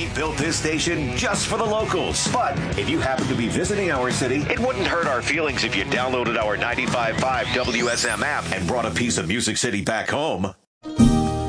We built this station just for the locals. But if you happen to be visiting our city, it wouldn't hurt our feelings if you downloaded our 95.5 WSM app and brought a piece of Music City back home.